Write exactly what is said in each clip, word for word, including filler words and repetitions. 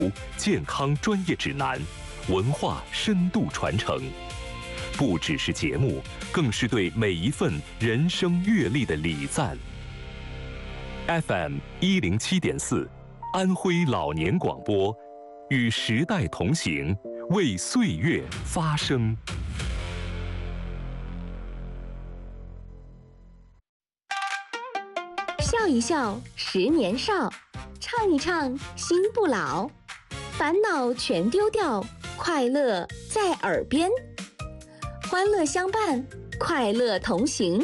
健康专业指南，文化深度传承，不只是节目，更是对每一份人生阅历的礼赞。F M 一零七点四，安徽老年广播，与时代同行，为岁月发声。 笑一笑，十年少；唱一唱，心不老。烦恼全丢掉，快乐在耳边。欢乐相伴，快乐同行。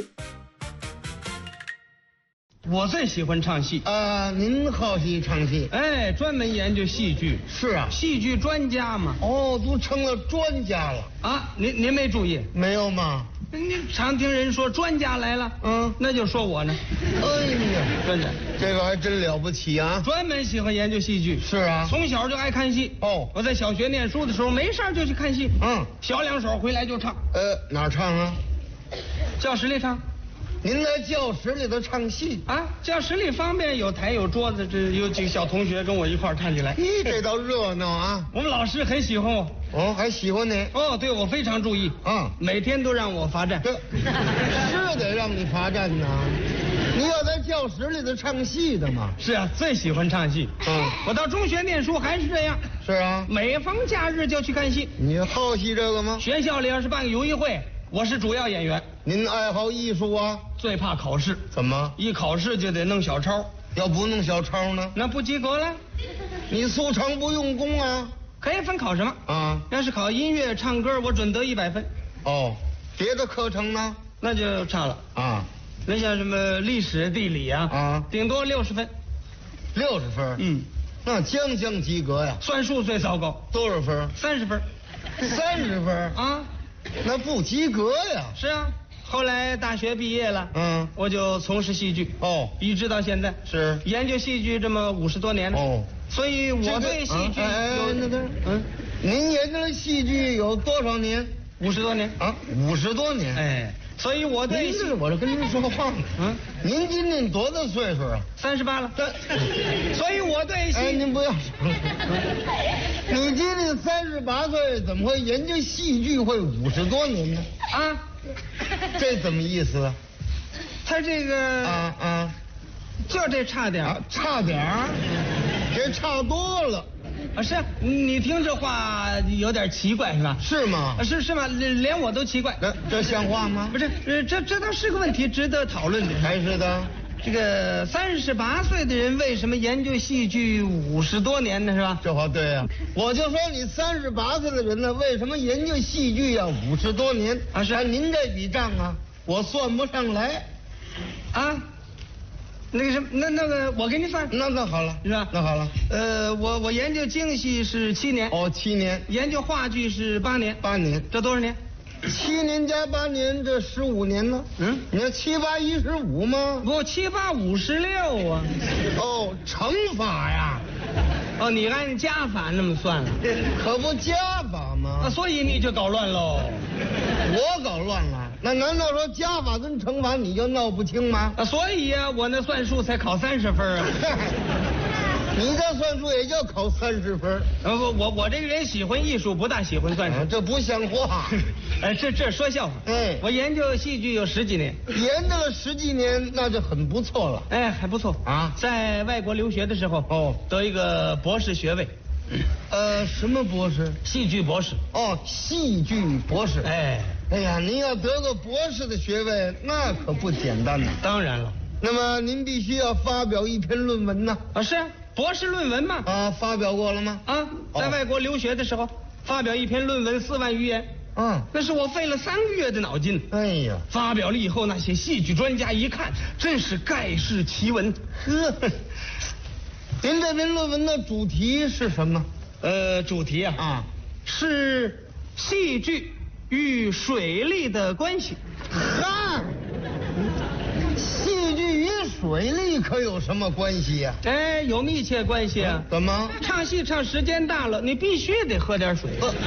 我最喜欢唱戏啊、呃！您好戏唱戏？ 哎，专门研究戏剧。 是啊， 戏剧专家嘛。 哦，都成了专家了啊！您您没注意？ 没有吗？ 您常听人说专家来了， 嗯， 那就说我呢。 哎呀， 真的， 这个还真了不起啊！ 专门喜欢研究戏剧。 是啊， 从小就爱看戏。 哦， 我在小学念书的时候，没事就去看戏。 嗯， 小两手回来就唱。 呃，哪儿唱啊？ 教室里唱。 您在教室里头唱戏啊？教室里方便，有台有桌子，这有几个小同学跟我一块儿唱起来。 咦，这倒热闹啊！ 我们老师很喜欢我。 哦，还喜欢你？ 哦，对我非常注意。 嗯， 每天都让我罚站。 这是得让你罚站呢。你要在教室里头唱戏的嘛？ 是啊，最喜欢唱戏。 嗯， 我到中学念书还是这样。 是啊， 每逢假日就去看戏。 你好戏这个吗？ 学校里要是办个游艺会，我是主要演员。 您爱好艺术啊？ 最怕考试。 怎么？ 一考试就得弄小抄， 要不弄小抄呢？ 那不及格了。 你素常不用功啊？ 可以分考什么啊？ 要是考音乐、唱歌，我准得一百分。 哦，别的课程呢？ 那就差了啊。 那像什么历史、地理啊， 啊， 顶多六十分。 六十分？ 嗯， 那将将及格呀。 算术最糟糕。 多少分？ 三十分。 三十分啊？ 那不及格呀。 是啊。后来大学毕业了， 嗯， 我就从事戏剧， 哦， 一直到现在是研究戏剧这么五十多年了， 哦， 所以我对戏剧有、 哎、那个，嗯，您研究了戏剧有多少年？ 五十多年啊，五十多年， 哎，所以我对戏， 我这跟您说话呢，嗯，您今年多大岁数啊？ 三十八了，这，所以我对戏， 哎，您不要说了，你今年三十八岁，怎么会研究戏剧会五十多年呢？ 啊？ 这怎么意思？ 他这个啊啊， 就这差点、 啊、差点儿，这差多了啊！是你听这话有点奇怪是吧？ 是吗？ 啊，是是吗？连我都奇怪， 这这像话吗？ 不是，这这倒是个问题，值得讨论的。 还是的， 这个三十八岁的人为什么研究戏剧五十多年呢？是吧？ 这话对呀、啊。我就说你三十八岁的人呢，为什么研究戏剧要五十多年啊？是按您这笔账啊，我算不上来， 啊？那个什么，那那个我给你算， 那那好了， 是吧？ 那好了， 呃，我我研究京戏是七年， 哦，七年， 研究话剧是八年， 八年， 这多少年？ 七年加八年，这十五年呢？ 嗯， 你看七八一十五吗？ 不，七八五十六啊。 哦，乘法呀。 哦，你按加法那么算了， 可不加法吗？ 啊，所以你就搞乱喽。 我搞乱了？那难道说加法跟乘法你就闹不清吗？ 啊，所以呀、啊，我那算术才考三十分啊。 你这算术也就考三十分。 呃，我我我这个人喜欢艺术，不大喜欢算术， 啊、这不像话。 哎，这这说笑话。 哎， 我研究戏剧有十几年， 研究了十几年，那就很不错了。 哎，还不错啊。 在外国留学的时候， 哦， 得一个博士学位。 呃，什么博士？ 戏剧博士。 哦，戏剧博士。 哎， 哎呀，您要得个博士的学位，那可不简单呐。 当然了。 那么您必须要发表一篇论文呢。 啊，是啊，博士论文嘛。 啊，发表过了吗？ 啊，在外国留学的时候，发表一篇论文四万余言。 嗯， 那是我费了三个月的脑筋。 哎呀， 发表了以后，那些戏剧专家一看，真是盖世奇闻。 呵，您这篇论文的主题是什么？ 呃，主题啊， 啊， 是戏剧与水利的关系。 哈，戏剧与水利可有什么关系呀、 啊？哎，有密切关系啊。 怎么？ 唱戏唱时间大了，你必须得喝点水。 呃、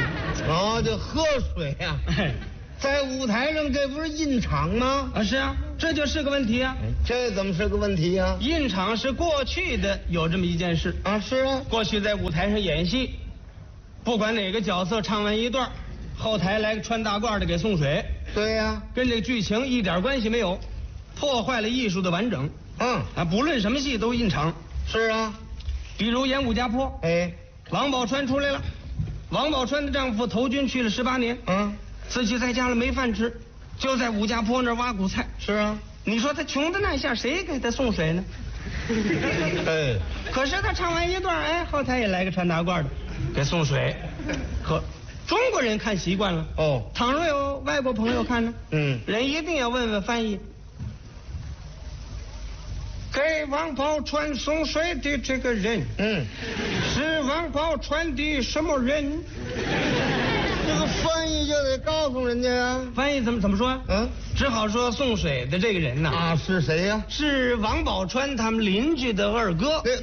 哦，就喝水呀、啊。在舞台上，这不是印场吗？ 啊，是啊。 这就是个问题啊。 这怎么是个问题呀？ 印场是过去的有这么一件事啊，是啊， 过去在舞台上演戏，不管哪个角色唱完一段，后台来个穿大褂的给送水。 对呀， 跟这剧情一点关系没有，破坏了艺术的完整。 嗯啊，不论什么戏都印场。 是啊， 比如演武家坡， 哎， 王宝钏出来了。王宝钏的丈夫投军去了十八年， 嗯， 自己在家里没饭吃，就在武家坡那儿挖谷菜。 是啊， 你说他穷的那下，谁给他送水呢？ 哎， 可是他唱完一段，哎，后台也来个穿大褂的，给送水。可中国人看习惯了， 哦， 倘若有外国朋友看呢， 嗯， 人一定要问问翻译。给王宝钏送水的这个人， 嗯， 是王宝钏的什么人？ 这个翻译就得告诉人家呀。 翻译怎么怎么说？ 嗯， 只好说送水的这个人呐， 啊，是谁呀？ 是王宝钏他们邻居的二哥。 这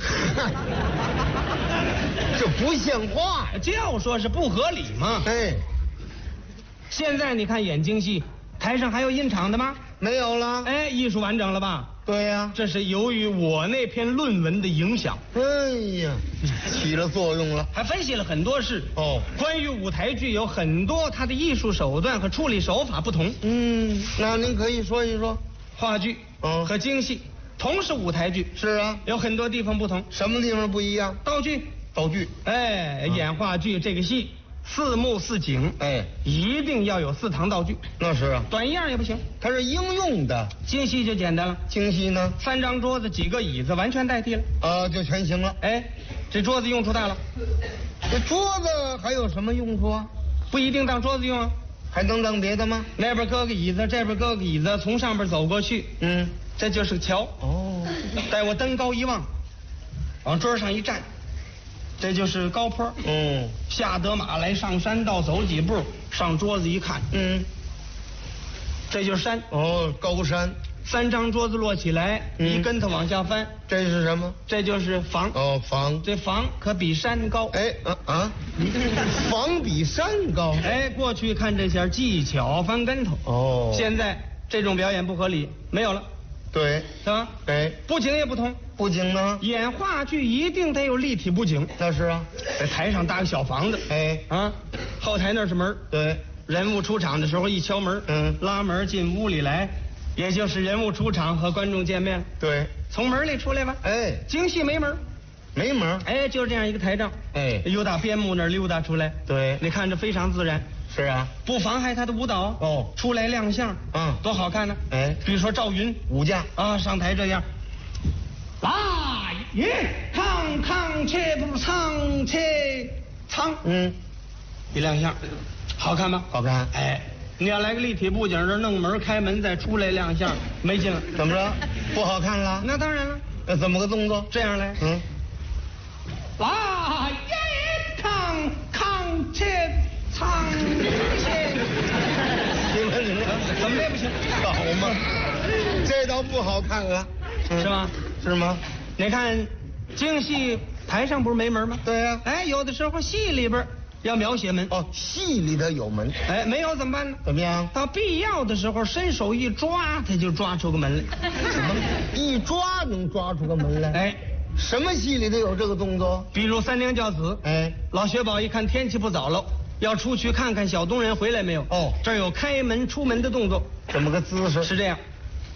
这不像话呀！ 就说是不合理嘛。 哎， 现在你看演京戏，台上还有印场的吗？ 没有了。 哎，艺术完整了吧？ 对呀， 这是由于我那篇论文的影响。 哎呀，起了作用了。 还分析了很多事。 哦， 关于舞台剧有很多它的艺术手段和处理手法不同。 嗯，那您可以说一说。 话剧嗯和京戏同是舞台剧， 是啊， 有很多地方不同。 什么地方不一样？ 道具， 道具。 哎，演话剧这个戏四幕四景， 哎， 一定要有四堂道具， 那是啊， 短一样也不行。 它是应用的。 京戏就简单了， 京戏呢？ 三张桌子几个椅子完全代替了。 啊，就全行了。 哎，这桌子用处大了， 这桌子还有什么用处啊？ 不一定当桌子用啊。 还能当别的吗？ 那边搁个椅子，这边搁个椅子，从上边走过去， 嗯， 这就是个桥。 哦， 待我登高一望，往桌上一站，这就是高坡。 嗯， 下得马来，上山道走几步，上桌子一看， 嗯， 这就是山。 哦，高山。 三张桌子摞起来， 嗯一跟头往下翻， 这是什么？ 这就是房。 哦，房。 这房可比山高。 哎啊啊，房比山高。 哎，过去看这下技巧翻跟头。 哦， 现在这种表演不合理，没有了， 对， 是吧？ 哎， 布景也不同， 布景呢？ 演话剧一定得有立体布景。 那是啊。 在台上搭个小房子， 哎啊，后台那是门， 对， 人物出场的时候一敲门， 嗯， 拉门进屋里来，也就是人物出场和观众见面。 对， 从门里出来吧。 哎， 京戏没门， 没门。 哎，就是这样一个台账。 哎， 由打边幕那儿溜达出来。 对， 你看着非常自然。 是啊， 不妨害他的舞蹈哦， 出来亮相， 嗯， 多好看呢。 哎， 比如说赵云武将啊，上台这样，来也康康且不唱且唱， 嗯， 一亮相，好看吗？ 好看。 哎，你要来个立体布景，这弄门开门再出来亮相，没劲了。 怎么着？不好看了？ 那当然了。 那怎么个动作？ 这样来， 嗯， 来也康康且唱且。 行了行了， 怎么这不行？ 好嘛，这倒不好看了， 是吗？ 是吗？ 你看，京戏台上不是没门吗？ 对呀。 哎，有的时候戏里边要描写门。 哦，戏里头有门。 哎，没有怎么办呢？ 怎么样？ 到必要的时候，伸手一抓，他就抓出个门来。 什么？一抓能抓出个门来？ 哎， 什么戏里头有这个动作？ 比如三娘教子。 哎， 老薛宝一看天气不早了，要出去看看小东人回来没有。 哦， 这儿有开门出门的动作。 怎么个姿势？ 是这样。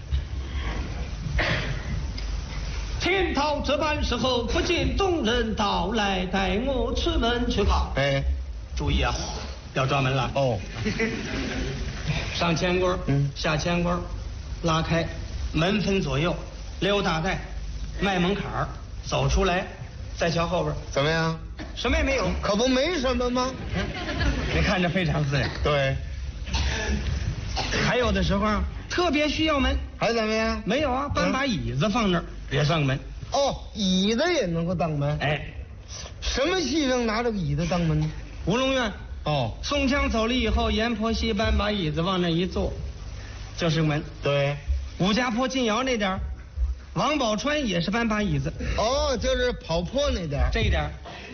天桃这般时候，不见东人到来，带我出门去看。 哎， 注意啊，要抓门了。 哦， 上前棍儿， 嗯， 下前棍儿，拉开，门分左右，溜大带，迈门槛儿，走出来，再瞧后边， 怎么样？ 什么也没有， 可不没什么吗？ 你看着非常自然。 对， 还有的时候啊，特别需要门， 还怎么样？ 没有啊，搬把椅子放那儿也算个门。 哦，椅子也能够当门？ 哎， 什么戏上拿这个椅子当门呢？ 吴龙院。 哦， 宋江走了以后，阎婆惜搬把椅子往那一坐，就是个门。 对， 武家坡进窑那点儿，王宝钏也是搬把椅子， 哦，就是跑坡那点儿。 这一点儿